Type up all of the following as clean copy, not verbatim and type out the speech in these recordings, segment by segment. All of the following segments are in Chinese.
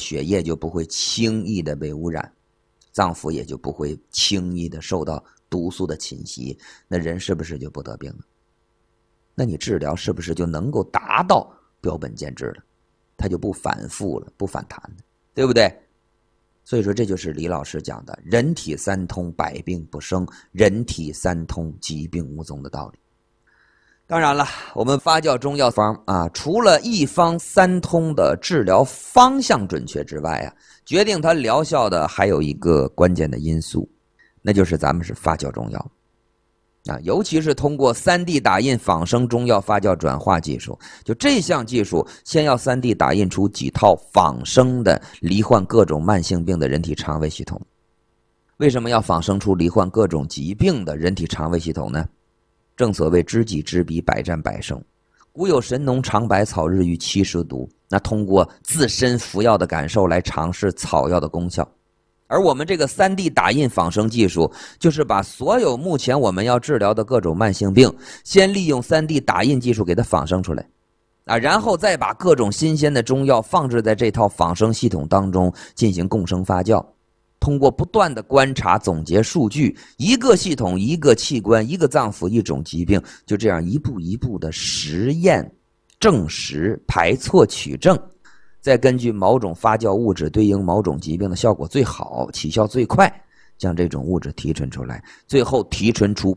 血液就不会轻易的被污染，脏腑也就不会轻易的受到毒素的侵袭，那人是不是就不得病了？那你治疗是不是就能够达到标本兼治了？它就不反复了，不反弹了，对不对？所以说这就是李老师讲的人体三通，百病不生，人体三通，疾病无踪的道理。当然了，我们发酵中药方啊，除了一方三通的治疗方向准确之外啊，决定它疗效的还有一个关键的因素，那就是咱们是发酵中药啊，尤其是通过 3D 打印仿生中药发酵转化技术，就这项技术，先要 3D 打印出几套仿生的罹患各种慢性病的人体肠胃系统。为什么要仿生出罹患各种疾病的人体肠胃系统呢？正所谓知己知彼，百战百胜。古有神农尝百草，日遇70毒，那通过自身服药的感受来尝试草药的功效。而我们这个 3D 打印仿生技术，就是把所有目前我们要治疗的各种慢性病，先利用 3D 打印技术给它仿生出来啊，然后再把各种新鲜的中药放置在这套仿生系统当中进行共生发酵。通过不断的观察总结数据，一个系统一个器官一个脏腑一种疾病，就这样一步一步的实验证实排错取证，再根据某种发酵物质对应某种疾病的效果最好起效最快，将这种物质提纯出来，最后提纯出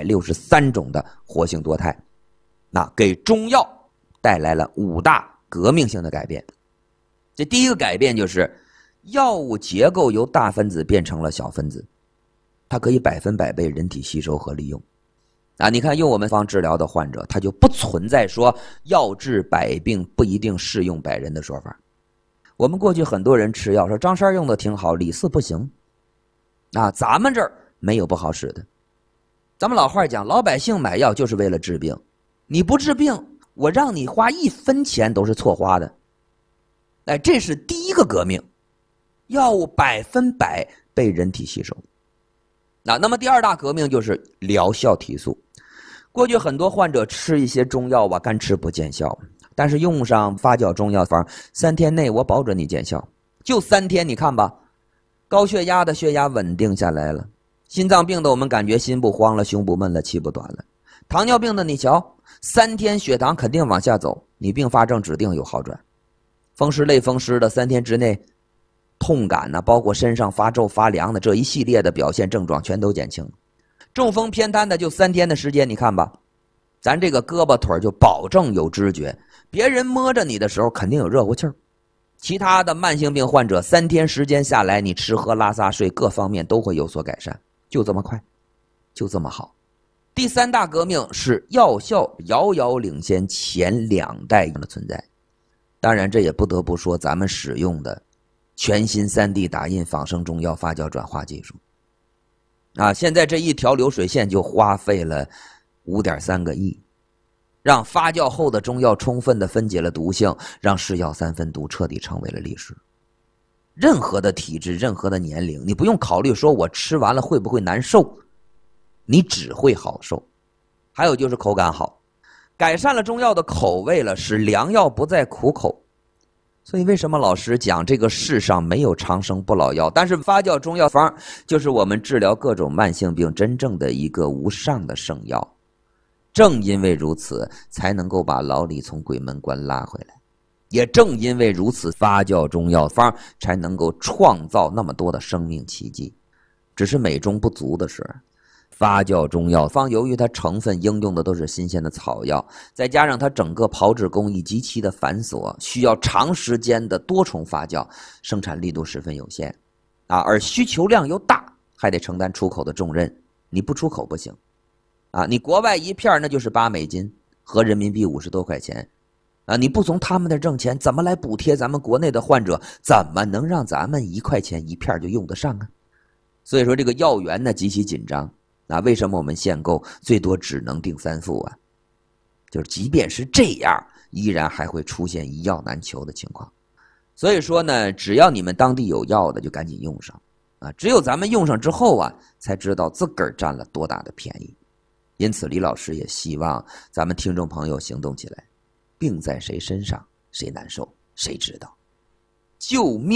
863种的活性多肽，那给中药带来了5大革命性的改变。这第一个改变就是药物结构由大分子变成了小分子，它可以100%被人体吸收和利用啊！你看用我们方治疗的患者，他就不存在说药治百病不一定适用百人的说法。我们过去很多人吃药说张三用的挺好，李四不行啊，咱们这儿没有不好使的。咱们老话讲，老百姓买药就是为了治病，你不治病，我让你花1分钱都是错花的。哎，这是第一个革命。药物100%被人体吸收。那么第二大革命就是疗效提速。过去很多患者吃一些中药啊，干吃不见效，但是用上发酵中药方，3天内我保准你见效。就3天，你看吧，高血压的血压稳定下来了，心脏病的我们感觉心不慌了，胸不闷了，气不短了，糖尿病的你瞧，3天血糖肯定往下走，你并发症指定有好转。风湿类风湿的3天之内痛感呢，包括身上发皱发凉的这一系列的表现症状全都减轻。中风偏瘫的就3天的时间，你看吧，咱这个胳膊腿就保证有知觉，别人摸着你的时候肯定有热乎气儿。其他的慢性病患者3天时间下来，你吃喝拉撒睡各方面都会有所改善，就这么快，就这么好。第3大革命是药效遥遥领先前2代的存在。当然这也不得不说咱们使用的全新 3D 打印仿生中药发酵转化技术啊，现在这一条流水线就花费了5.3个亿，让发酵后的中药充分的分解了毒性，让是药3分毒彻底成为了历史。任何的体质，任何的年龄，你不用考虑说我吃完了会不会难受，你只会好受。还有就是口感好，改善了中药的口味了，使良药不再苦口。所以为什么老师讲这个世上没有长生不老药，但是发酵中药方就是我们治疗各种慢性病真正的一个无上的圣药。正因为如此，才能够把老李从鬼门关拉回来，也正因为如此，发酵中药方才能够创造那么多的生命奇迹。只是美中不足的是，发酵中药方由于它成分应用的都是新鲜的草药，再加上它整个炮制工艺极其的繁琐，需要长时间的多重发酵，生产力度十分有限啊，而需求量又大，还得承担出口的重任，你不出口不行啊，你国外一片那就是$8合人民币50多块钱啊，你不从他们那挣钱，怎么来补贴咱们国内的患者？怎么能让咱们1块钱一片就用得上啊？所以说这个药源呢极其紧张。那为什么我们限购最多只能订3副啊？就是即便是这样，依然还会出现一药难求的情况。所以说呢，只要你们当地有药的就赶紧用上啊！只有咱们用上之后啊，才知道自个儿占了多大的便宜。因此李老师也希望咱们听众朋友行动起来，病在谁身上谁难受谁知道，救命